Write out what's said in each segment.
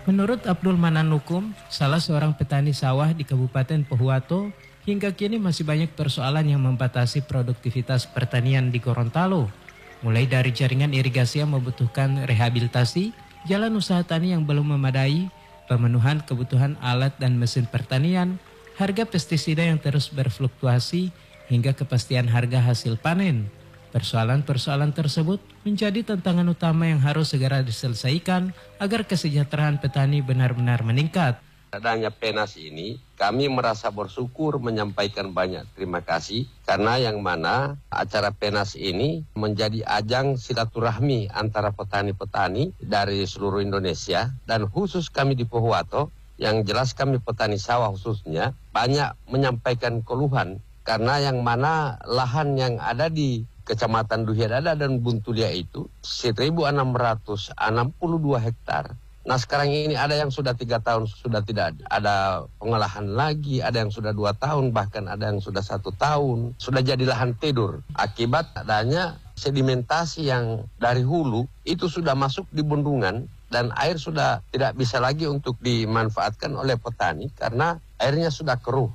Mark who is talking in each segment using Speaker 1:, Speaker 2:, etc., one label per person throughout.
Speaker 1: Menurut Abdul Manan Nukum, salah seorang petani sawah di Kabupaten Pohuwato, hingga kini masih banyak persoalan yang membatasi produktivitas pertanian di Gorontalo. Mulai dari jaringan irigasi yang membutuhkan rehabilitasi, jalan usaha tani yang belum memadai, pemenuhan kebutuhan alat dan mesin pertanian, harga pestisida yang terus berfluktuasi, hingga kepastian harga hasil panen. Persoalan-persoalan tersebut menjadi tantangan utama yang harus segera diselesaikan agar kesejahteraan petani benar-benar meningkat.
Speaker 2: Adanya PENAS ini, kami merasa bersyukur menyampaikan banyak terima kasih karena yang mana acara PENAS ini menjadi ajang silaturahmi antara petani-petani dari seluruh Indonesia dan khusus kami di Pohuwato, yang jelas kami petani sawah khususnya banyak menyampaikan keluhan karena yang mana lahan yang ada di Kecamatan Duhiadada dan Buntulia itu 1.662 hektar. Nah sekarang ini ada yang sudah 3 tahun sudah tidak ada pengolahan lagi, ada yang sudah 2 tahun, bahkan ada yang sudah 1 tahun. Sudah jadi lahan tidur. Akibat adanya sedimentasi yang dari hulu itu sudah masuk di bendungan dan air sudah tidak bisa lagi untuk dimanfaatkan oleh petani karena airnya sudah keruh.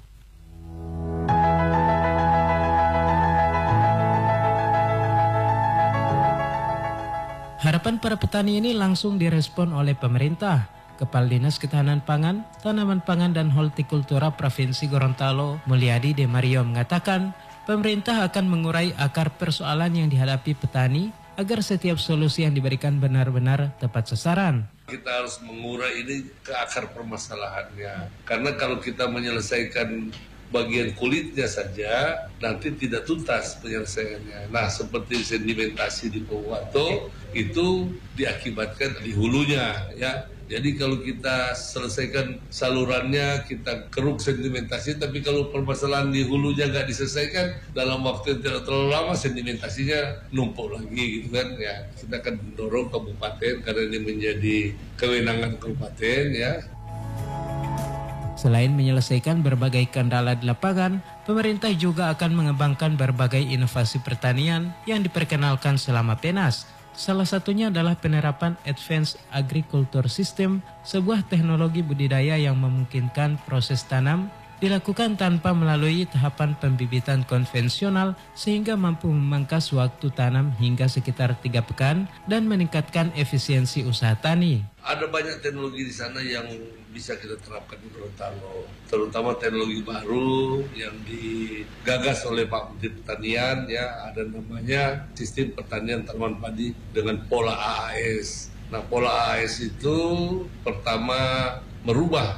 Speaker 1: Harapan para petani ini langsung direspon oleh pemerintah. Kepala Dinas Ketahanan Pangan, Tanaman Pangan dan Hortikultura Provinsi Gorontalo, Mulyadi De Mario mengatakan, pemerintah akan mengurai akar persoalan yang dihadapi petani agar setiap solusi yang diberikan benar-benar tepat sasaran.
Speaker 3: Kita harus mengurai ini ke akar permasalahannya. Karena kalau kita menyelesaikan bagian kulitnya saja, nanti tidak tuntas penyelesaiannya. Nah, seperti sedimentasi di Pohuwato itu diakibatkan di hulunya, ya. Jadi kalau kita selesaikan salurannya, kita keruk sedimentasi, tapi kalau permasalahan di hulunya nggak diselesaikan, dalam waktu yang tidak terlalu lama sedimentasinya numpuk lagi, gitu kan. Ya, kita akan mendorong kabupaten karena ini menjadi kewenangan kabupaten, ya.
Speaker 1: Selain menyelesaikan berbagai kendala di lapangan, pemerintah juga akan mengembangkan berbagai inovasi pertanian yang diperkenalkan selama PENAS. Salah satunya adalah penerapan Advanced Agriculture System, sebuah teknologi budidaya yang memungkinkan proses tanam dilakukan tanpa melalui tahapan pembibitan konvensional sehingga mampu memangkas waktu tanam hingga sekitar 3 pekan dan meningkatkan efisiensi usaha tani.
Speaker 3: Ada banyak teknologi di sana yang bisa kita terapkan di Gorontalo, terutama teknologi baru yang digagas oleh Pak Menteri Pertanian, ya, ada namanya sistem pertanian tanaman padi dengan pola AAS. Nah, pola AAS itu pertama merubah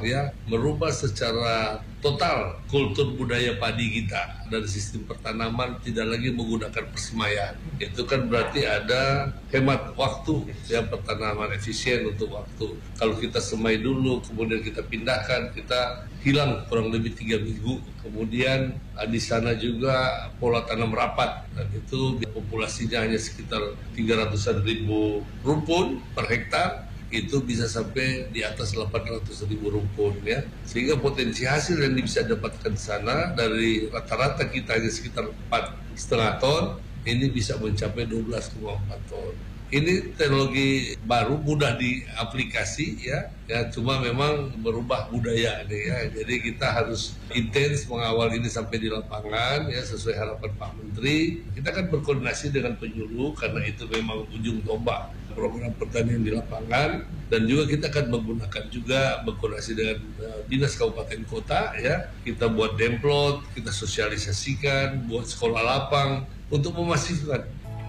Speaker 3: secara total kultur budaya padi kita, dari sistem pertanaman tidak lagi menggunakan persemaian. Itu kan berarti ada hemat waktu, ya, pertanaman efisien untuk waktu. Kalau kita semai dulu kemudian kita pindahkan, kita hilang kurang lebih 3 minggu. Kemudian di sana juga pola tanam rapat, dan itu populasinya hanya sekitar 300-an ribu rumpun per hektar. Itu bisa sampai di atas 800.000 rumpun, ya, sehingga potensi hasil yang bisa dapatkan di sana dari rata-rata kita hanya sekitar 4,5 ton, ini bisa mencapai 12,4 ton. Ini teknologi baru, mudah diaplikasi, ya, cuma memang berubah budaya nih, ya. Jadi kita harus intens mengawal ini sampai di lapangan, ya, sesuai harapan Pak Menteri. Kita akan berkoordinasi dengan penyuluh karena itu memang ujung tombak program pertanian di lapangan, dan juga kita akan menggunakan juga berkoordinasi dengan dinas kabupaten kota, ya. Kita buat demplot, kita sosialisasikan, buat sekolah lapang untuk memastikan.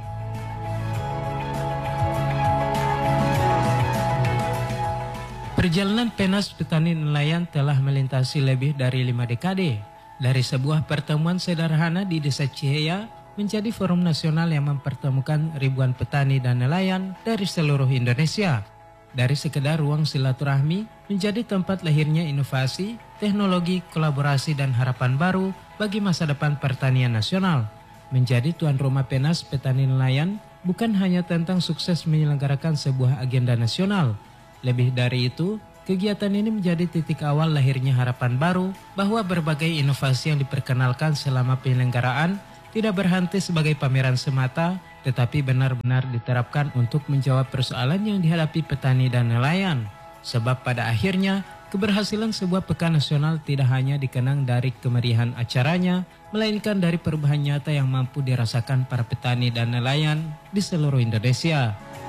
Speaker 1: Perjalanan PENAS Petani Nelayan telah melintasi lebih dari 5 dekade. Dari sebuah pertemuan sederhana di Desa Ciheya menjadi forum nasional yang mempertemukan ribuan petani dan nelayan dari seluruh Indonesia. Dari sekedar ruang silaturahmi menjadi tempat lahirnya inovasi, teknologi, kolaborasi dan harapan baru bagi masa depan pertanian nasional. Menjadi tuan rumah PENAS Petani Nelayan bukan hanya tentang sukses menyelenggarakan sebuah agenda nasional. Lebih dari itu, kegiatan ini menjadi titik awal lahirnya harapan baru bahwa berbagai inovasi yang diperkenalkan selama penyelenggaraan tidak berhenti sebagai pameran semata, tetapi benar-benar diterapkan untuk menjawab persoalan yang dihadapi petani dan nelayan. Sebab pada akhirnya, keberhasilan sebuah pekan nasional tidak hanya dikenang dari kemeriahan acaranya, melainkan dari perubahan nyata yang mampu dirasakan para petani dan nelayan di seluruh Indonesia.